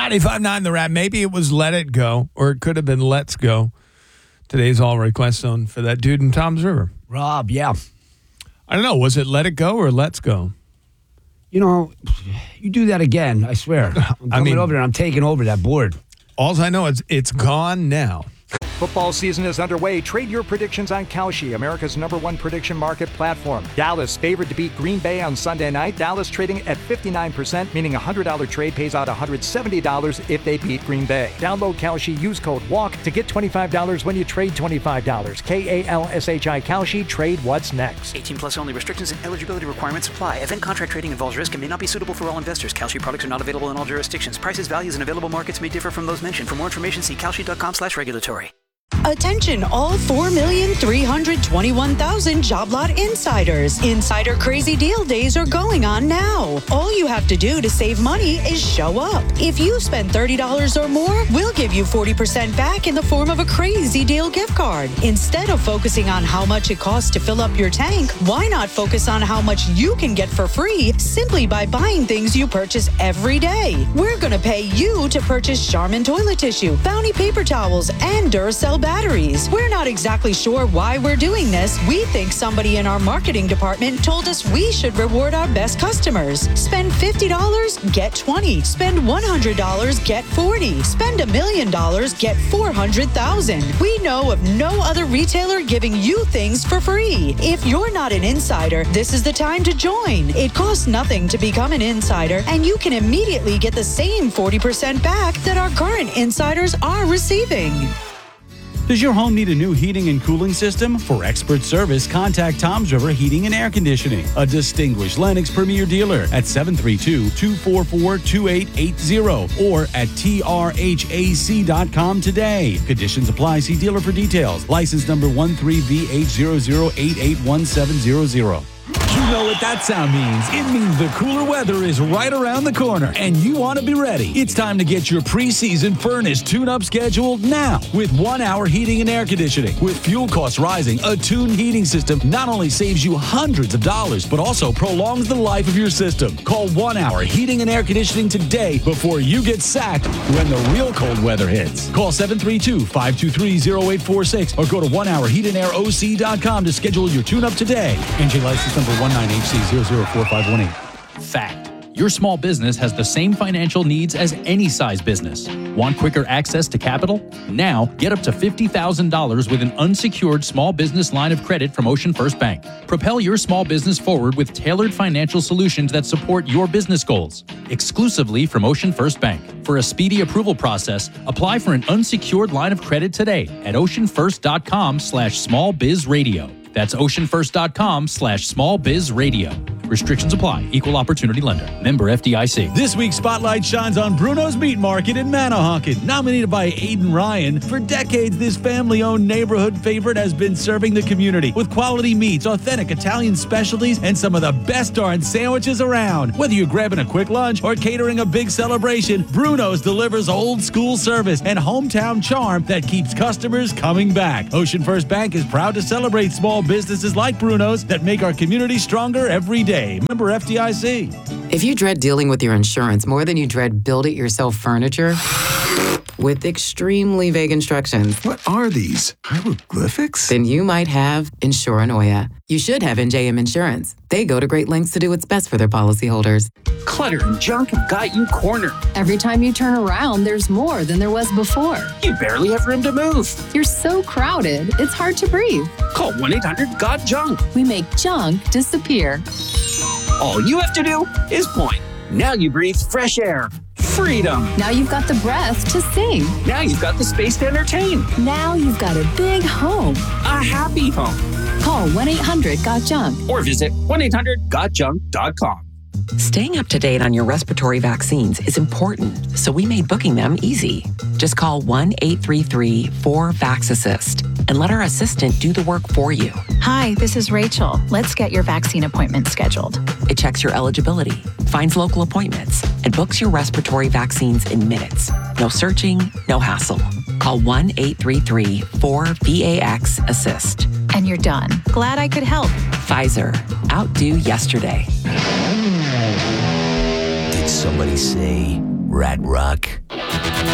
95.9 The Rap. Maybe it was Let It Go, or it could have been Let's Go. Today's all request zone for that dude in Tom's River. Rob, yeah. I don't know. Was it Let It Go or Let's Go? You know, you do that again, I swear. I'm coming over there and I'm taking over that board. All I know is it's gone now. Football season is underway. Trade your predictions on Kalshi, America's #1 prediction market platform. Dallas favored to beat Green Bay on Sunday night. Dallas trading at 59%, meaning a $100 trade pays out $170 if they beat Green Bay. Download Kalshi, use code WALK to get $25 when you trade $25. KALSHI Kalshi, trade what's next. 18 plus only. Restrictions and eligibility requirements apply. Event contract trading involves risk and may not be suitable for all investors. Kalshi products are not available in all jurisdictions. Prices, values, and available markets may differ from those mentioned. For more information, see kalshi.com/regulatory. Attention all 4,321,000 job lot insiders. Insider Crazy Deal Days are going on now. All you have to do to save money is show up. If you spend $30 or more, we'll give you 40% back in the form of a Crazy Deal gift card. Instead of focusing on how much it costs to fill up your tank, why not focus on how much you can get for free simply by buying things you purchase every day? We're going to pay you to purchase Charmin toilet tissue, Bounty paper towels, and Duracell batteries. We're not exactly sure why we're doing this. We think somebody in our marketing department told us we should reward our best customers. Spend $50, get 20. Spend $100, get 40. Spend $1 million, get 400,000. We know of no other retailer giving you things for free. If you're not an insider, this is the time to join. It costs nothing to become an insider, and you can immediately get the same 40% back that our current insiders are receiving. Does your home need a new heating and cooling system? For expert service, contact Tom's River Heating and Air Conditioning, a distinguished Lennox Premier dealer at 732-244-2880 or at trhac.com today. Conditions apply. See dealer for details. License number 13VH00881700. You know what that sound means. It means the cooler weather is right around the corner, and you want to be ready. It's time to get your preseason furnace tune-up scheduled now with 1 Hour Heating and Air Conditioning. With fuel costs rising, a tuned heating system not only saves you hundreds of dollars, but also prolongs the life of your system. Call 1 Hour Heating and Air Conditioning today before you get sacked when the real cold weather hits. Call 732-523-0846 or go to 1HourHeatandAirOC.com to schedule your tune-up today. NJ license number 19HC004518. Fact. Your small business has the same financial needs as any size business. Want quicker access to capital? Now, get up to $50,000 with an unsecured small business line of credit from Ocean First Bank. Propel your small business forward with tailored financial solutions that support your business goals. Exclusively from Ocean First Bank. For a speedy approval process, apply for an unsecured line of credit today at oceanfirst.com/smallbizradio. That's oceanfirst.com/smallbizradio. Restrictions apply. Equal opportunity lender. Member FDIC. This week's spotlight shines on Bruno's Meat Market in Manahawkin. Nominated by Aiden Ryan, for decades this family-owned neighborhood favorite has been serving the community with quality meats, authentic Italian specialties, and some of the best darn sandwiches around. Whether you're grabbing a quick lunch or catering a big celebration, Bruno's delivers old-school service and hometown charm that keeps customers coming back. Ocean First Bank is proud to celebrate small businesses like Bruno's that make our community stronger every day. Member FDIC. If you dread dealing with your insurance more than you dread build-it-yourself furniture with extremely vague instructions, what are these? Hieroglyphics? Then you might have Insuranoia. You should have NJM Insurance. They go to great lengths to do what's best for their policyholders. Clutter and junk have got you cornered. Every time you turn around, there's more than there was before. You barely have room to move. You're so crowded, it's hard to breathe. Call 1-800-GOT-JUNK. We make junk disappear. All you have to do is point. Now you breathe fresh air. Freedom. Now you've got the breath to sing. Now you've got the space to entertain. Now you've got a big home. A happy home. Call 1-800-GOT-JUNK. Or visit 1-800-GOT-JUNK.com. Staying up to date on your respiratory vaccines is important, so we made booking them easy. Just call 1-833-4-VAX-ASSIST and let our assistant do the work for you. Hi, this is Rachel. Let's get your vaccine appointment scheduled. It checks your eligibility, finds local appointments, and books your respiratory vaccines in minutes. No searching, no hassle. Call 1-833-4-VAX-ASSIST. And you're done. Glad I could help. Pfizer. Outdo yesterday. Did somebody say Rat Rock.